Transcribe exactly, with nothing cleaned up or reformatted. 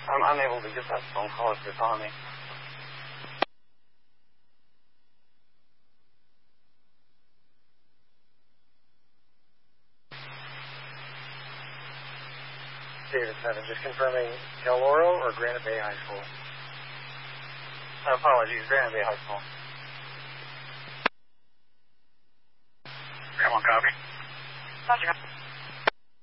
I'm unable to get that phone call if you're calling me. David seven, just confirming El Oro or Granite Bay High School? Uh, apologies, Granite Bay High School. Come on, copy. Roger.